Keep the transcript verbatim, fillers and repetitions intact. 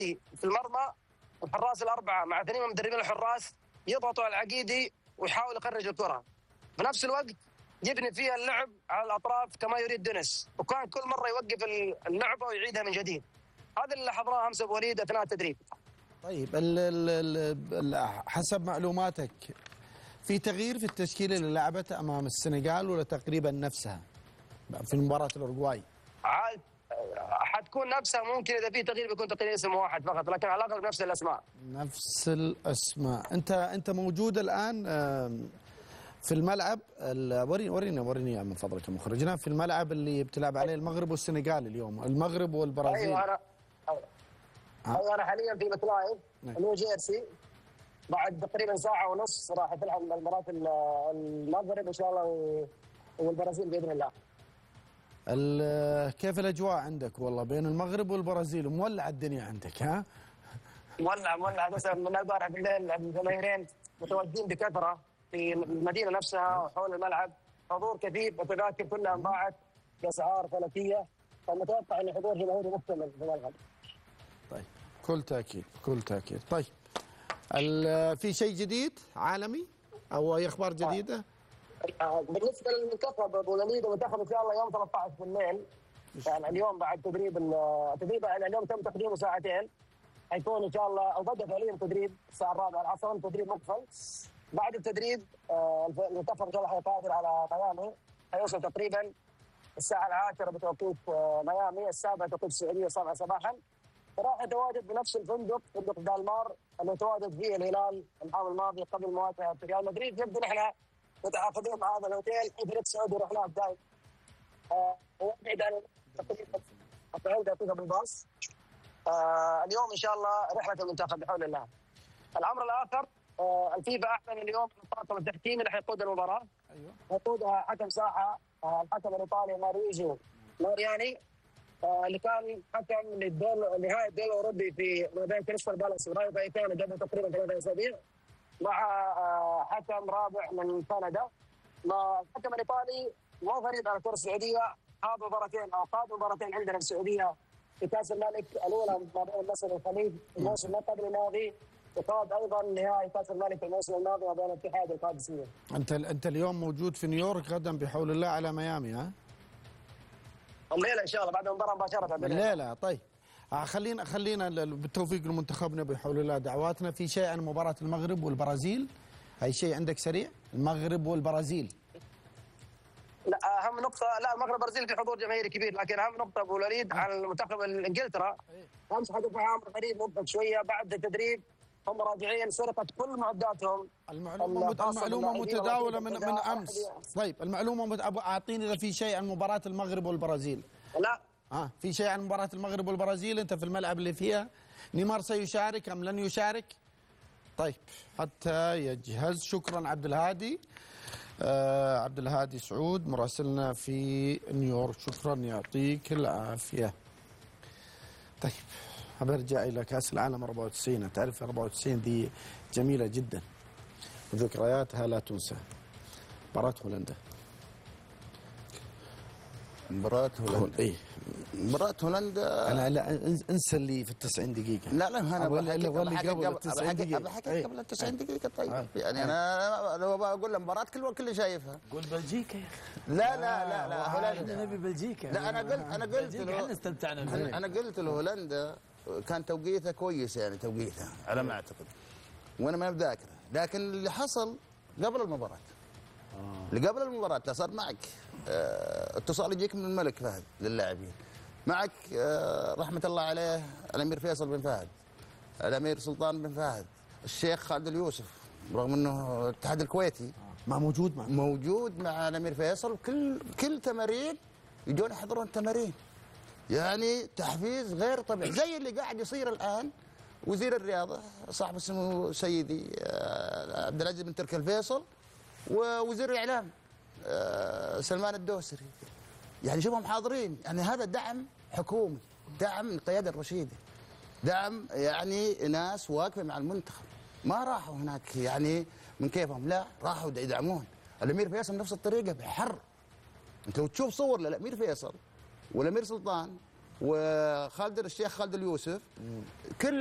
دلوقتي في المرمى الحراس الاربعه مع اثنين من مدربين الحراس يضغطوا على العقيدي ويحاول يخرج الكره، في نفس الوقت يبني فيها اللعب على الاطراف كما يريد دونيس، وكان كل مره يوقف اللعبه ويعيدها من جديد. هذا اللي لاحظناه امس ابو وليد اثناء التدريب. طيب ال ال ال حسب معلوماتك في تغيير في التشكيله اللي لعبتها امام السنغال ولا تقريبا نفسها في مباراه الاورجواي؟ عاد حتكون نفسها، ممكن اذا في تغيير بيكون تغيير اسم واحد فقط، لكن على الاغلب نفس الاسماء. نفس الاسماء. انت انت موجود الان في الملعب، وريني وريني وريني من فضلك يا مخرجنا، في الملعب اللي بتلعب عليه المغرب والسنغال اليوم، المغرب والبرازيل. ايوه انا ايوه انا حاليا في متلاعب نيو جيرسي، بعد تقريبا ساعه ونص راح تلعب مباراه المغرب ان شاء الله والبرازيل باذن الله. كيف الاجواء عندك والله بين المغرب والبرازيل؟ مولع الدنيا عندك ها؟ مولع مولع بس من البارح بالليل الجماهيرين متواجدين بكثره في المدينه نفسها وحول الملعب، حضور كثيف والتذاكر كلها انباعت باسعار فلكيه، فمتوقع ان حضور جماهيري مكتمل في الملعب. طيب كل تاكيد كل تاكيد. طيب في شيء جديد عالمي او اي اخبار جديده؟ بالنسبه للمنتخب ابو وليد، المنتخب ان شاء الله يوم ثلاثة عشر بالليل، يعني اليوم بعد تدريب التدريب يعني اليوم تم تقديمه ساعتين، حيكون ان شاء الله او بدا فعليا تدريب الساعه الرابعه العصر، تدريب مقفل. بعد التدريب المنتخب ان شاء الله حيقابل على ميامي، حيوصل تقريبا الساعه العاشرة بتوقيت ميامي، السابعة بتوقيت السعوديه سبعة صباحا، وراح يتواجد بنفس الفندق فندق دالمار اللي تواجد فيه الهلال العام الماضي قبل مواجهه ريال مدريد. يبدو نحن متعاقدين مع هذا الاوتيل، اداره السعودي رحناه دائما. وابعد عن تقريبا أربعين دقيقه بالباص. آه اليوم ان شاء الله رحله المنتخب بحول الله. الامر الاخر آه الفيفا اعلن اليوم الطاقم التحكيمي اللي حيقود المباراه. ايوه يقودها حكم ساحه آه الحكم الايطالي ماريجو مارياني، آه اللي كان حكم للدور نهائي الدوري الاوروبي في ما بين كريستال بالاس ورايو فايكانو قبل تقريبا ثلاثة اسابيع، مع آه حكم رابع من كندا. ما الحكم الايطالي مو غريب على الكره السعوديه، هذا مباراتين او قاد مباراتين عندنا في السعوديه في كاس الملك، الاولى ما بين النصر والخليج الموسم قبل الماضي، وقاد ايضا نهائي كاس الملك الموسم الماضي ما بين الاتحاد والقادسيه. انت انت اليوم موجود في نيويورك، غدا بحول الله على ميامي ها؟ الليله ان شاء الله بعد المباراه مباشره. الليله طيب. خلينا خلينا بالتوفيق لمنتخبنا بحول الله دعواتنا. في شيء عن مباراه المغرب والبرازيل؟ هاي شيء عندك سريع؟ المغرب والبرازيل. لا اهم نقطه، لا المغرب والبرازيل في حضور جماهيري كبير، لكن اهم نقطه ابو وليد عن المنتخب انجلترا، امس حدث عامر غريب مضحك شويه. بعد التدريب هم راجعين سرقت كل معداتهم. المعلومه المعلومه متداوله من من امس. طيب المعلومه مت... اعطيني اذا في شيء عن مباراه المغرب والبرازيل. لا اه في شيء عن مباراه المغرب والبرازيل؟ انت في الملعب اللي فيها، نيمار سيشارك ام لن يشارك؟ طيب حتى يجهز. شكرا عبد الهادي. آه عبد الهادي سعود مراسلنا في نيويورك، شكرا يعطيك العافيه. طيب برجع الى كاس العالم أربعة وتسعين. تعرف أربعة وتسعين دي جميله جدا، ذكرياتها لا تنسى. مباراه هولندا مباراة هولندا ايه مباراة هولندا انا لا انسى اللي في التسعين دقيقة. لا لا انا ولا ولا قبل التسعين دقيقة. بحكي قبل التسعين دقيقة. طيب آه. يعني انا لو بقول المباراة كل الكل شايفها. قول بلجيكا يا اخي. لا لا لا لا هولندا نبي بلجيكا. لا انا قلت انا قلت له احنا استمتعنا انا, أنا قلت له هولندا كان توقيتها كويس، يعني توقيتها على ما اعتقد، وانا ما بذاكره، لكن اللي حصل قبل المباراة آه. اللي قبل المباراة لا صار معك اه اتصال يجيك من الملك فهد للاعبين، معك اه رحمة الله عليه الأمير فيصل بن فهد، الأمير سلطان بن فهد، الشيخ خالد اليوسف رغم أنه الاتحاد الكويتي ما موجود مع موجود مع الأمير فيصل، كل كل تمارين يجون يحضرون التمارين، يعني تحفيز غير طبيعي زي اللي قاعد يصير الآن. وزير الرياضة صاحب اسمه سيدي عبد العزيز بن تركي الفيصل، ووزير الإعلام سلمان الدوسري، يعني شوفهم حاضرين. يعني هذا دعم حكومي، دعم القيادة الرشيدة، دعم يعني ناس واقفة مع المنتخب، ما راحوا هناك يعني من كيفهم، لا راحوا يدعمون. الأمير فيصل نفس الطريقة بحر. انت لو تشوف صور للأمير فيصل والأمير سلطان وخالد الشيخ خالد اليوسف كل